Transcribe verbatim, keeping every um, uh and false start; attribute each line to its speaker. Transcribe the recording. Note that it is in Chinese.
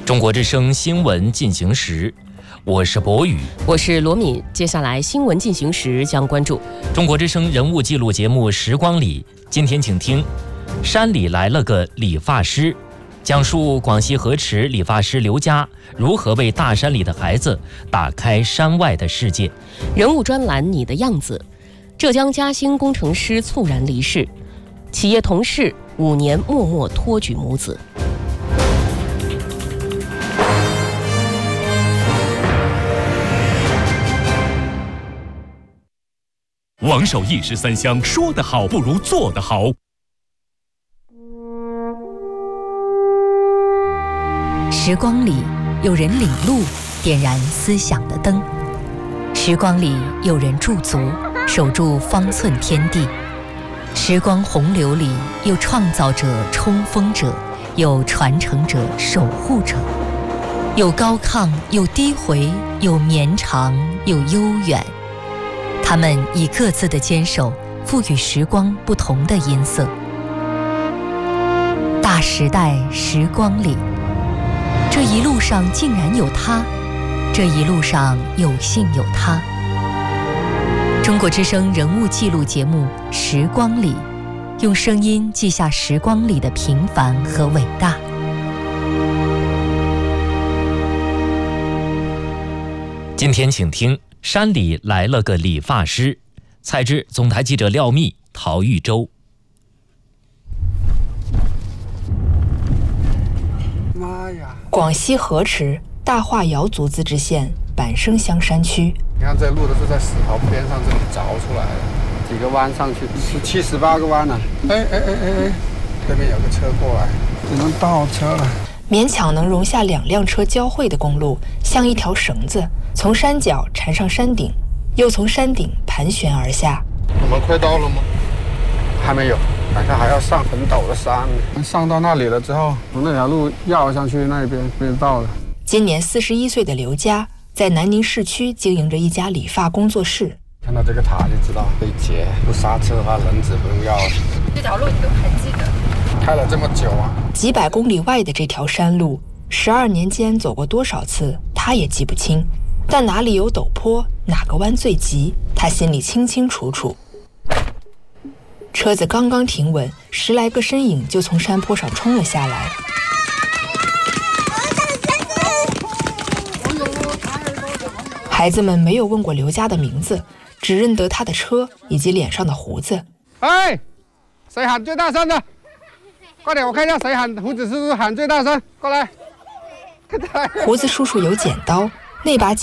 Speaker 1: 中国之声新闻进行时，我是博宇，
Speaker 2: 我是罗敏。接下来新闻进行时将关注
Speaker 1: 中国之声人物记录节目《时光里》。今天请听山里来了个理发师，讲述广西河池理发师刘佳如何为大山里的孩子打开山外的世界。
Speaker 2: 人物专栏你的样子，浙江嘉兴工程师猝然离世，企业同事五年默默托举母子。
Speaker 3: 王守义十三香，说得好不如做得好。
Speaker 4: 时光里有人领路，点燃思想的灯；时光里有人驻足，守住方寸天地；时光洪流里有创造者、冲锋者，有传承者、守护者，有高亢，有低回，有绵长，有悠远。他们以各自的坚守，赋予时光不同的音色。大时代时光里，这一路上竟然有他，这一路上有幸有他。中国之声人物记录节目《时光里》，用声音记下时光里的平凡和伟大。
Speaker 1: 今天请听山里来了个理发师，采制总台记者廖密、陶玉洲。
Speaker 5: 妈呀！
Speaker 6: 广西河池大化瑶族自治县板生乡山区，
Speaker 5: 你看这路都是在石头边上这里凿出来的，几个弯上去，十七十八个弯呢、啊。哎哎哎哎哎，这边有个车过来，只能倒车了。
Speaker 6: 勉强能容下两辆车交汇的公路，像一条绳子，从山脚缠上山顶，又从山顶盘旋而下。
Speaker 5: 我们快到了吗？还没有，感觉还要上很陡的山。上到那里了之后，从那条路绕上去那边便到了。
Speaker 6: 今年四十一岁的刘佳在南宁市区经营着一家理发工作室。
Speaker 5: 看到这个塔就知道可以截，不刹车的话轮子不用要了。
Speaker 6: 这条路你都还记得？
Speaker 5: 开了这么久啊！
Speaker 6: 几百公里外的这条山路，十二年间走过多少次，他也记不清。但哪里有陡坡，哪个弯最急，他心里清清楚楚。车子刚刚停稳，十来个身影就从山坡上冲了下来。孩子们没有问过刘佳的名字，只认得他的车以及脸上的胡子。
Speaker 5: 哎，谁喊最大声的？快点，我看一下谁喊，胡子叔叔喊最大声，过来。
Speaker 6: 胡子叔叔有剪刀，那把剪